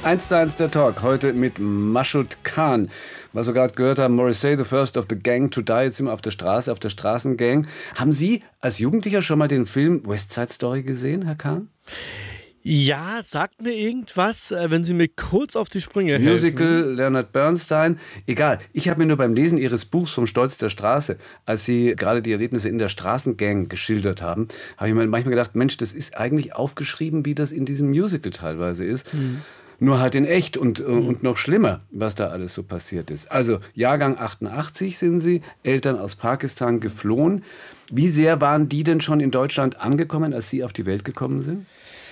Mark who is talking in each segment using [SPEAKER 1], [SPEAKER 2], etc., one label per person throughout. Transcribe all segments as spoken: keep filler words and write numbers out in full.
[SPEAKER 1] eins zu eins der Talk, heute mit Mashoud Khan. Was wir gerade gehört haben, Morrissey, the first of the gang to die, jetzt sind wir auf der Straße, auf der Straßengang. Haben Sie als Jugendlicher schon mal den Film West Side Story gesehen, Herr Khan?
[SPEAKER 2] Ja, sagt mir irgendwas, wenn Sie mir kurz auf die Sprünge helfen.
[SPEAKER 1] Musical, Leonard Bernstein, egal. Ich habe mir nur beim Lesen Ihres Buchs vom Stolz der Straße, als Sie gerade die Erlebnisse in der Straßengang geschildert haben, habe ich mir manchmal gedacht, Mensch, das ist eigentlich aufgeschrieben, wie das in diesem Musical teilweise ist. Mhm. Nur halt in echt und, mhm. und noch schlimmer, was da alles so passiert ist. Also Jahrgang achtundachtzig sind Sie, Eltern aus Pakistan geflohen. Wie sehr waren die denn schon in Deutschland angekommen, als Sie auf die Welt gekommen sind?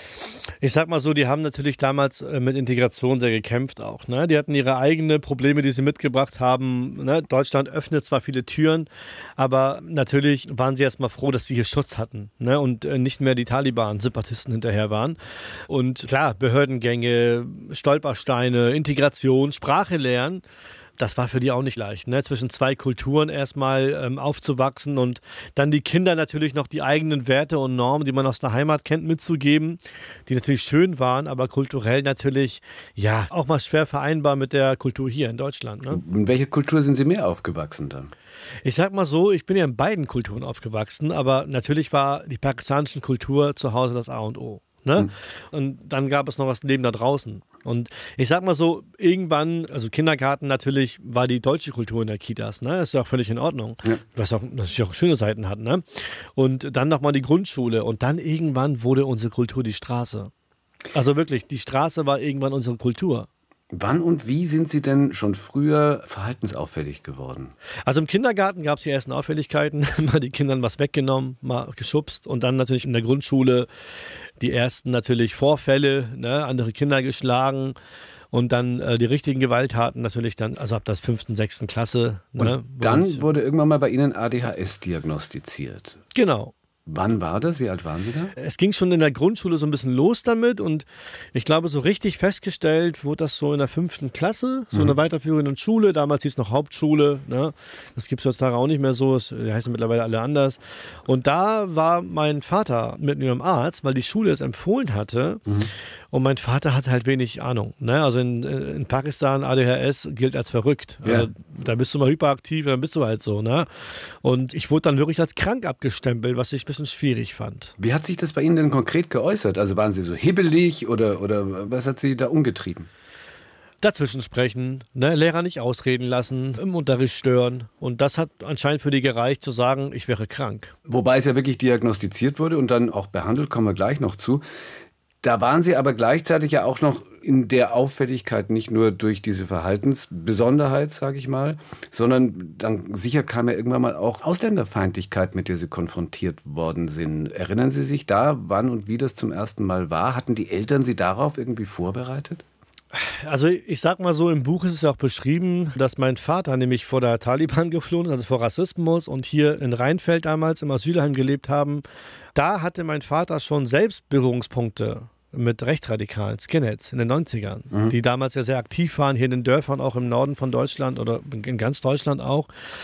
[SPEAKER 2] Ich sag mal so, die haben natürlich damals mit Integration sehr gekämpft auch. Ne? Die hatten ihre eigenen Probleme, die sie mitgebracht haben. Ne? Deutschland öffnet zwar viele Türen, aber natürlich waren sie erstmal froh, dass sie hier Schutz hatten, ne? Und nicht mehr die Taliban-Sympathisten hinterher waren. Und klar, Behördengänge, Stolpersteine, Integration, Sprache lernen. Das war für die auch nicht leicht, ne? Zwischen zwei Kulturen erstmal ähm, aufzuwachsen und dann die Kinder natürlich noch die eigenen Werte und Normen, die man aus der Heimat kennt, mitzugeben, die natürlich schön waren, aber kulturell natürlich, ja, auch mal schwer vereinbar mit der Kultur hier in Deutschland. Ne?
[SPEAKER 1] In welcher Kultur sind Sie mehr aufgewachsen dann?
[SPEAKER 2] Ich sag mal so, ich bin ja in beiden Kulturen aufgewachsen, aber natürlich war die pakistanische Kultur zu Hause das A und O. Ne? Mhm. Und dann gab es noch was Leben da draußen. Und ich sag mal so, irgendwann, also Kindergarten natürlich, war die deutsche Kultur in der Kitas, ne? Das ist ja auch völlig in Ordnung. Ja. Was auch natürlich auch schöne Seiten hat, ne? Und dann nochmal die Grundschule und dann irgendwann wurde unsere Kultur die Straße. Also wirklich, die Straße war irgendwann unsere Kultur.
[SPEAKER 1] Wann und wie sind Sie denn schon früher verhaltensauffällig geworden?
[SPEAKER 2] Also im Kindergarten gab es die ersten Auffälligkeiten, mal die Kindern was weggenommen, mal geschubst und dann natürlich in der Grundschule die ersten natürlich Vorfälle, ne, andere Kinder geschlagen und dann äh, die richtigen Gewalttaten natürlich dann, also ab der fünften, sechsten Klasse. Ne,
[SPEAKER 1] und dann wurde irgendwann mal bei Ihnen A D H S diagnostiziert.
[SPEAKER 2] Genau.
[SPEAKER 1] Wann war das? Wie alt waren Sie da?
[SPEAKER 2] Es ging schon in der Grundschule so ein bisschen los damit und ich glaube, so richtig festgestellt wurde das so in der fünften Klasse, so mhm. in der weiterführenden Schule. Damals hieß es noch Hauptschule, ne? Das gibt es heutzutage auch nicht mehr so, das heißen mittlerweile alle anders. Und da war mein Vater mit mir im Arzt, weil die Schule es empfohlen hatte. Mhm. Und mein Vater hatte halt wenig Ahnung. Ne? Also in, in Pakistan, A D H S gilt als verrückt. Also ja. Da bist du mal hyperaktiv, dann bist du halt so. Ne? Und ich wurde dann wirklich als krank abgestempelt, was ich ein bisschen schwierig fand.
[SPEAKER 1] Wie hat sich das bei Ihnen denn konkret geäußert? Also waren Sie so hibbelig oder, oder was hat Sie da umgetrieben?
[SPEAKER 2] Dazwischen sprechen, ne? Lehrer nicht ausreden lassen, im Unterricht stören. Und das hat anscheinend für die gereicht, zu sagen, ich wäre krank.
[SPEAKER 1] Wobei es ja wirklich diagnostiziert wurde und dann auch behandelt, kommen wir gleich noch zu. Da waren Sie aber gleichzeitig ja auch noch in der Auffälligkeit nicht nur durch diese Verhaltensbesonderheit, sage ich mal, sondern dann sicher kam ja irgendwann mal auch Ausländerfeindlichkeit, mit der Sie konfrontiert worden sind. Erinnern Sie sich da, wann und wie das zum ersten Mal war? Hatten die Eltern Sie darauf irgendwie vorbereitet?
[SPEAKER 2] Also ich sag mal so, im Buch ist es ja auch beschrieben, dass mein Vater nämlich vor der Taliban geflohen ist, also vor Rassismus und hier in Rheinfeld damals im Asylheim gelebt haben. Da hatte mein Vater schon selbst Berührungspunkte mit rechtsradikalen Skinheads in den neunzigern, mhm. die damals ja sehr aktiv waren, hier in den Dörfern, auch im Norden von Deutschland oder in ganz Deutschland auch.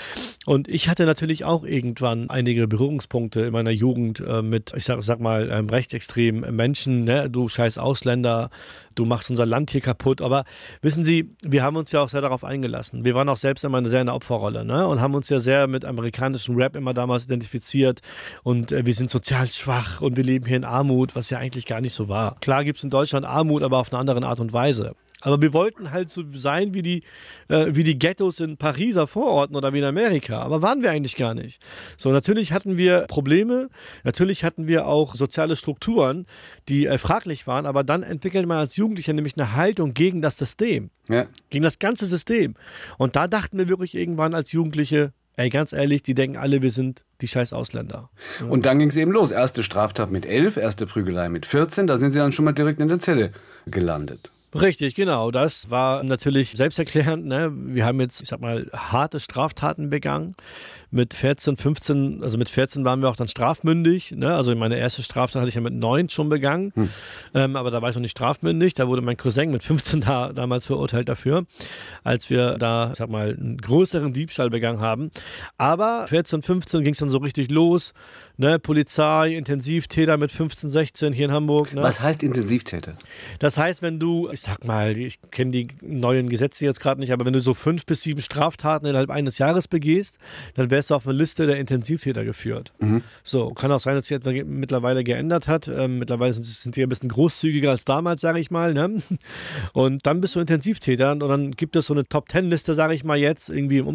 [SPEAKER 2] Und ich hatte natürlich auch irgendwann einige Berührungspunkte in meiner Jugend äh, mit, ich sag, sag mal, ähm, rechtsextremen Menschen, ne? Du scheiß Ausländer, du machst unser Land hier kaputt. Aber wissen Sie, wir haben uns ja auch sehr darauf eingelassen. Wir waren auch selbst immer eine sehr in der Opferrolle, ne? Und haben uns ja sehr mit amerikanischem Rap immer damals identifiziert. Und äh, wir sind sozial schwach und wir leben hier in Armut, was ja eigentlich gar nicht so war. Klar gibt es in Deutschland Armut, aber auf eine andere Art und Weise. Aber wir wollten halt so sein wie die, äh, wie die Ghettos in Pariser Vororten oder wie in Amerika. Aber waren wir eigentlich gar nicht. So, natürlich hatten wir Probleme, natürlich hatten wir auch soziale Strukturen, die äh, fraglich waren, aber dann entwickelt man als Jugendlicher nämlich eine Haltung gegen das System. Ja. Gegen das ganze System. Und da dachten wir wirklich irgendwann als Jugendliche, ey, ganz ehrlich, die denken alle, wir sind die scheiß Ausländer. Ja.
[SPEAKER 1] Und dann ging es eben los. Erste Straftat mit elf, erste Prügelei mit vierzehn. Da sind Sie dann schon mal direkt in der Zelle gelandet.
[SPEAKER 2] Richtig, genau. Das war natürlich selbsterklärend. Ne? Wir haben jetzt, ich sag mal, harte Straftaten begangen mit vierzehn, fünfzehn, also mit vierzehn waren wir auch dann strafmündig. Ne? Also meine erste Straftat hatte ich ja mit neun schon begangen, hm. ähm, aber da war ich noch nicht strafmündig. Da wurde mein Cousin mit fünfzehn da, damals verurteilt dafür, als wir da, ich sag mal, einen größeren Diebstahl begangen haben. Aber vierzehn, fünfzehn ging es dann so richtig los. Ne? Polizei, Intensivtäter mit fünfzehn, sechzehn hier in Hamburg. Ne?
[SPEAKER 1] Was heißt Intensivtäter?
[SPEAKER 2] Das heißt, wenn du, ich sag mal, ich kenne die neuen Gesetze jetzt gerade nicht, aber wenn du so fünf bis sieben Straftaten innerhalb eines Jahres begehst, dann wärst du auf eine Liste der Intensivtäter geführt. Mhm. So, kann auch sein, dass sich jetzt mittlerweile geändert hat. Ähm, mittlerweile sind, sind die ein bisschen großzügiger als damals, sage ich mal. Ne? Und dann bist du Intensivtäter und dann gibt es so eine Top-Ten-Liste, sage ich mal jetzt, irgendwie im